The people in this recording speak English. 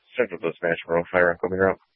Central to Smash Bro. Fire up, coming up.